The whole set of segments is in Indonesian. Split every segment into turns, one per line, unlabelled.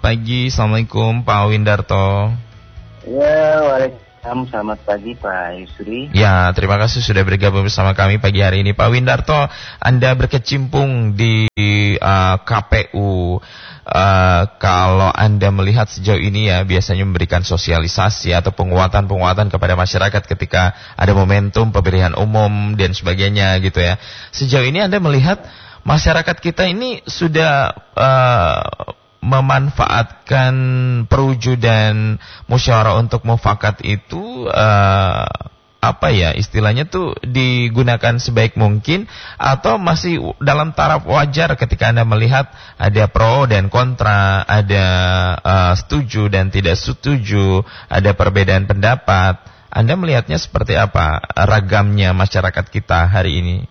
pagi. Assalamualaikum Pak Windarto.
Ya, waalaikumsalam. Selamat pagi Pak Yusri.
Ya, terima kasih sudah bergabung bersama kami pagi hari ini. Pak Windarto, Anda berkecimpung di KPU. Kalau Anda melihat sejauh ini ya, biasanya memberikan sosialisasi atau penguatan-penguatan kepada masyarakat ketika ada momentum pemilihan umum dan sebagainya gitu ya. Sejauh ini Anda melihat masyarakat kita ini sudah memanfaatkan perwujudan musyawarah untuk mufakat itu istilahnya tuh digunakan sebaik mungkin, atau masih dalam taraf wajar ketika Anda melihat ada pro dan kontra, ada setuju dan tidak setuju, ada perbedaan pendapat. Anda melihatnya seperti apa ragamnya masyarakat kita hari ini?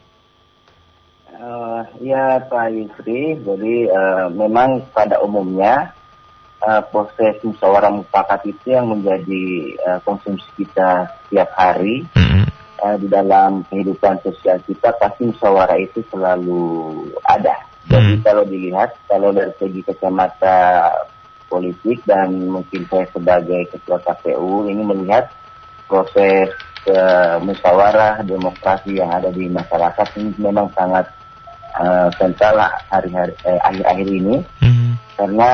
Ya Pak Yusri, jadi memang pada umumnya proses musyawarah mufakat itu yang menjadi konsumsi kita setiap hari. Di dalam kehidupan sosial kita pasti musyawarah itu selalu ada. Jadi kalau dilihat, kalau dari segi kacamata politik dan mungkin saya sebagai ketua KPU ini melihat proses musyawarah demokrasi yang ada di masyarakat ini memang sangat sentral akhir-akhir ini. Karena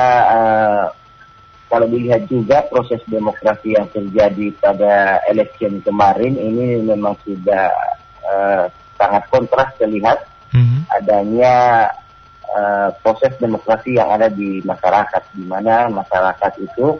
kalau dilihat juga proses demokrasi yang terjadi pada election kemarin ini memang sudah sangat kontras terlihat adanya proses demokrasi yang ada di masyarakat, di mana masyarakat itu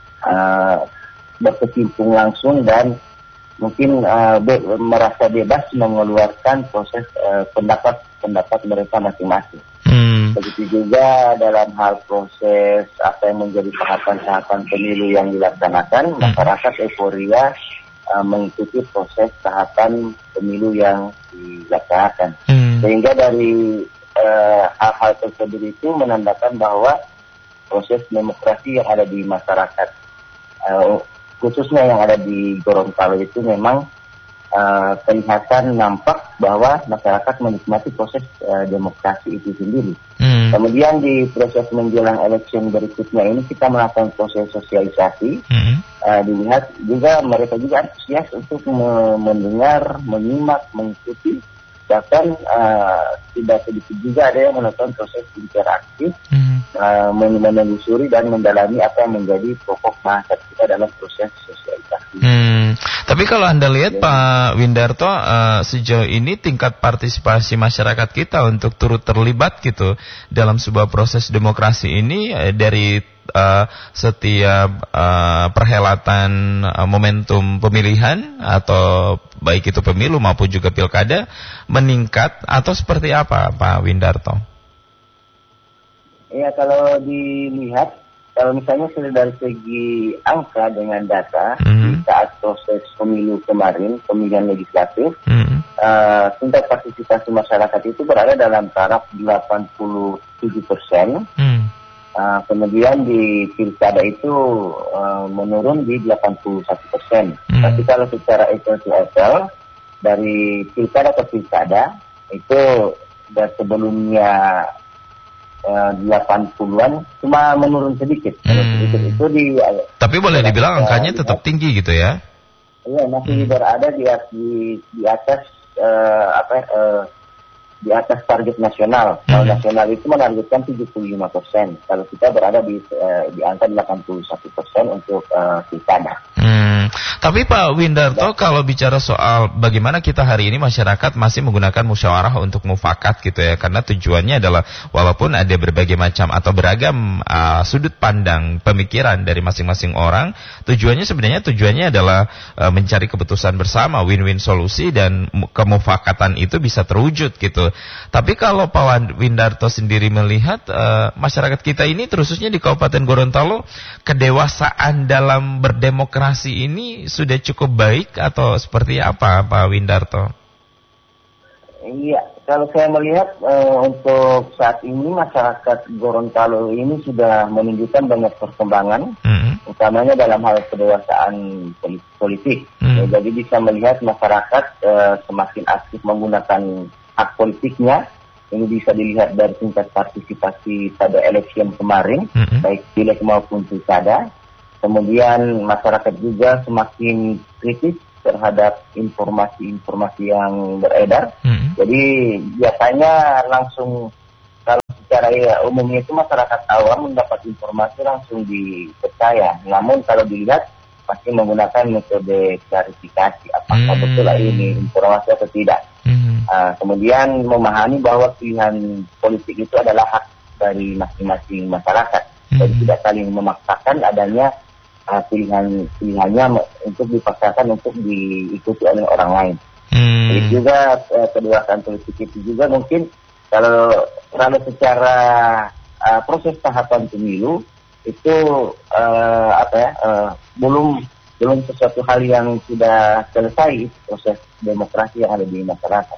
berkecimpung langsung dan mungkin merasa bebas mengeluarkan proses pendapat mereka masing-masing. Begitu juga dalam hal proses apa yang menjadi tahapan-tahapan pemilu yang dilaksanakan, masyarakat euforia mengikuti proses tahapan pemilu yang dilaksanakan. Sehingga dari hal-hal tersebut itu menandakan bahwa proses demokrasi yang ada di masyarakat, khususnya yang ada di Gorontalo itu memang kelihatan nampak bahwa masyarakat menikmati proses demokrasi itu sendiri. Kemudian di proses menjelang election berikutnya ini kita melakukan proses sosialisasi. Dilihat juga mereka juga antusias untuk mendengar, menyimak, mengikuti. Bahkan tidak sedikit juga ada yang melakukan proses interaktif, menelusuri dan mendalami apa yang menjadi pokok bahasa kita dalam proses sosialisasi.
Tapi kalau Anda lihat Pak Windarto, sejauh ini tingkat partisipasi masyarakat kita untuk turut terlibat gitu dalam sebuah proses demokrasi ini dari setiap perhelatan momentum pemilihan atau baik itu pemilu maupun juga pilkada meningkat atau seperti apa Pak Windarto?
Ya, kalau dilihat, kalau misalnya dari segi angka dengan data di saat proses pemilu kemarin, pemilihan legislatif, tingkat partisipasi masyarakat itu berada dalam taraf 87%. Kemudian di pilkada itu menurun di 81%. Tapi kalau secara apple dari pilkada ke pilkada itu dari sebelumnya 80-an cuma menurun sedikit. Sedikit itu
tapi boleh dibilang angkanya tetap tinggi gitu ya?
Iya, masih berada di atas di atas target nasional. Kalau nasional itu menargetkan 75%. Kalau kita berada di angka 81% untuk pilkada.
Tapi Pak Windarto, kalau bicara soal bagaimana kita hari ini masyarakat masih menggunakan musyawarah untuk mufakat gitu ya, karena tujuannya adalah walaupun ada berbagai macam atau beragam sudut pandang pemikiran dari masing-masing orang, tujuannya adalah mencari keputusan bersama, win-win solusi, dan kemufakatan itu bisa terwujud gitu. Tapi kalau Pak Windarto sendiri melihat masyarakat kita ini, terusnya di Kabupaten Gorontalo, kedewasaan dalam berdemokrasi ini sudah cukup baik atau seperti apa Pak Windarto?
Iya, kalau saya melihat untuk saat ini masyarakat Gorontalo ini sudah menunjukkan banyak perkembangan, utamanya dalam hal kedewasaan politik. Jadi bisa melihat masyarakat semakin aktif menggunakan hak politiknya ini bisa dilihat dari tingkat partisipasi pada election kemarin, baik pileg maupun pilkada. Kemudian masyarakat juga semakin kritis terhadap informasi-informasi yang beredar. Jadi biasanya langsung, kalau secara umumnya itu masyarakat awam mendapat informasi langsung dipercaya. Namun kalau dilihat pasti menggunakan metode klarifikasi apakah betul ini informasi atau tidak. Kemudian memahami bahwa pilihan politik itu adalah hak dari masing-masing masyarakat. Jadi tidak saling memaksakan adanya pilihannya untuk dipaksakan untuk diikuti oleh orang lain. Jadi juga kedewasaan politik itu juga mungkin kalau secara proses tahapan pemilu itu belum sesuatu hal yang sudah selesai proses demokrasi yang ada di masyarakat.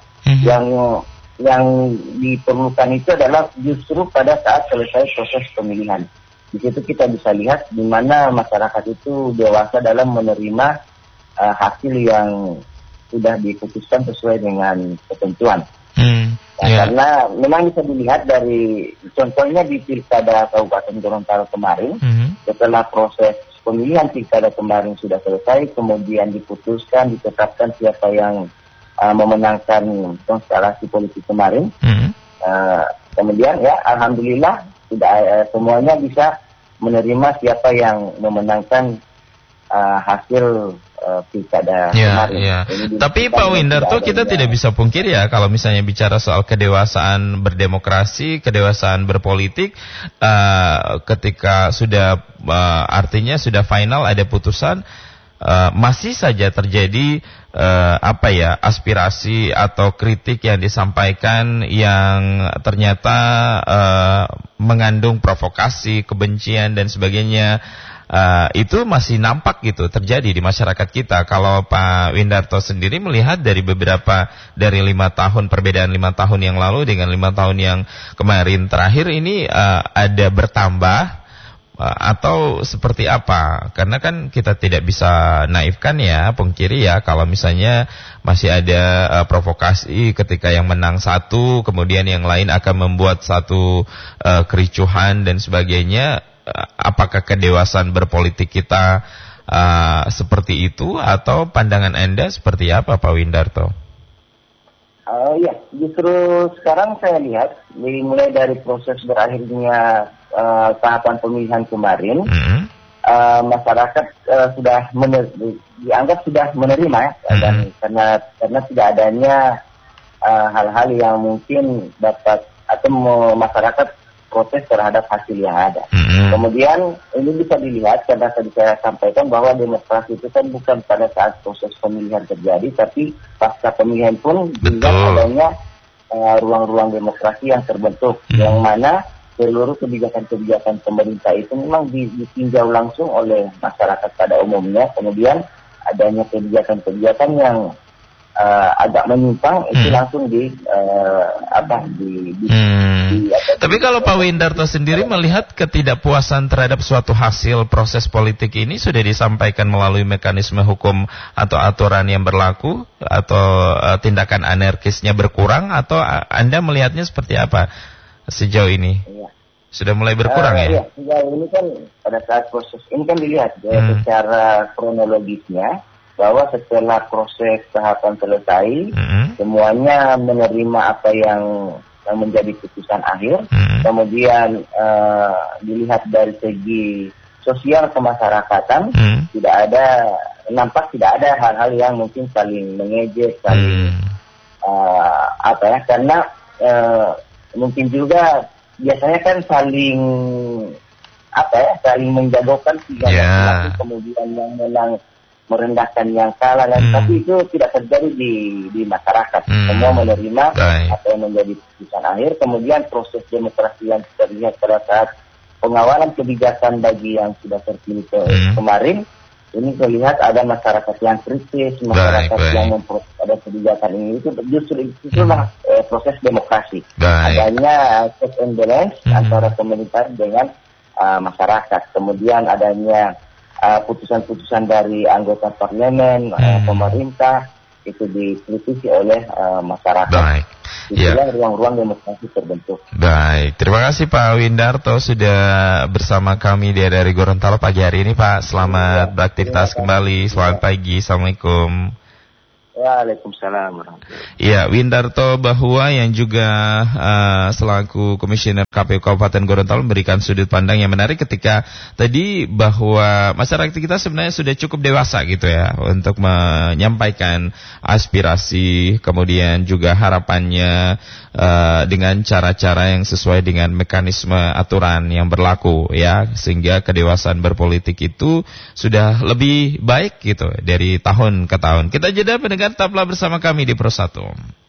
Yang diperlukan itu adalah justru pada saat selesai proses pemilihan. Di situ kita bisa lihat di mana masyarakat itu dewasa dalam menerima hasil yang sudah diputuskan sesuai dengan ketentuan. Karena memang bisa dilihat dari contohnya di pilkada Kabupaten Gorontalo kemarin, setelah proses pemilihan pilkada kemarin sudah selesai, kemudian ditetapkan siapa yang memenangkan konstelasi politik kemarin. Kemudian ya alhamdulillah semuanya bisa menerima siapa yang memenangkan hasil pilkada kemarin.
Tapi Pak Windarto, kita tidak bisa pungkir ya kalau misalnya bicara soal kedewasaan berdemokrasi, kedewasaan berpolitik, ketika sudah artinya sudah final ada putusan, masih saja terjadi aspirasi atau kritik yang disampaikan yang ternyata mengandung provokasi, kebencian dan sebagainya. Itu masih nampak gitu terjadi di masyarakat kita. Kalau Pak Windarto sendiri melihat dari 5 tahun, perbedaan 5 tahun yang lalu dengan 5 tahun yang kemarin terakhir ini, ada bertambah atau seperti apa? Karena kan kita tidak bisa naifkan ya, pungkiri ya, kalau misalnya masih ada provokasi ketika yang menang satu, kemudian yang lain akan membuat satu kericuhan dan sebagainya. Apakah kedewasaan berpolitik kita seperti itu atau pandangan Anda seperti apa Pak Windarto?
Ya, justru sekarang saya lihat mulai dari proses berakhirnya tahapan pemilihan kemarin, masyarakat sudah dianggap sudah menerima ya, dan karena tidak adanya hal-hal yang mungkin dapat atau masyarakat protes terhadap hasil yang ada. Kemudian ini bisa dilihat karena tadi saya sampaikan bahwa demokrasi itu kan bukan pada saat proses pemilihan terjadi, tapi pasca pemilihan pun juga adanya ruang-ruang demokrasi yang terbentuk, yang mana seluruh kebijakan-kebijakan pemerintah itu memang ditinjau langsung oleh masyarakat pada umumnya. Kemudian adanya kebijakan-kebijakan yang agak menyimpang itu langsung
Tapi kalau Pak Windarto sendiri melihat ketidakpuasan terhadap suatu hasil proses politik ini sudah disampaikan melalui mekanisme hukum atau aturan yang berlaku, atau tindakan anarkisnya berkurang, atau Anda melihatnya seperti apa sejauh ini? Sudah mulai berkurang ya?
Sejauh ini kan pada saat proses ini kan dilihat secara kronologisnya, bahwa setelah proses tahapan selesai, semuanya menerima apa yang menjadi putusan akhir. Kemudian dilihat dari segi sosial kemasyarakatan, nampak tidak ada hal-hal yang mungkin saling mengejek, saling karena mungkin juga biasanya kan saling menjagokan kemudian yang menang merendahkan yang kalah, tapi itu tidak terjadi di masyarakat. Semua menerima apa yang menjadi putusan akhir. Kemudian proses demokrasi yang terlihat pada saat pengawalan kebijakan bagi yang sudah terpilih kemarin, ini terlihat ada masyarakat yang kritis, masyarakat yang memprotes pada kebijakan ini. Itu justru proses demokrasi. Adanya check and balance antara pemerintah dengan masyarakat. Kemudian adanya putusan-putusan dari anggota parlemen, pemerintah, itu dikritisi oleh masyarakat. Itulah ruang-ruang demokrasi terbentuk.
Baik, terima kasih Pak Windarto sudah bersama kami dari Gorontalo pagi hari ini Pak. Selamat beraktivitas kembali. Selamat pagi. Assalamualaikum.
Waalaikumsalam.
Iya, Windarto Bahua yang juga selaku Komisioner KPU Kabupaten Gorontalo memberikan sudut pandang yang menarik ketika tadi bahwa masyarakat kita sebenarnya sudah cukup dewasa gitu ya untuk menyampaikan aspirasi, kemudian juga harapannya dengan cara-cara yang sesuai dengan mekanisme aturan yang berlaku ya, sehingga kedewasaan berpolitik itu sudah lebih baik gitu dari tahun ke tahun. Kita jeda pendengar, tetaplah bersama kami di Pro 1.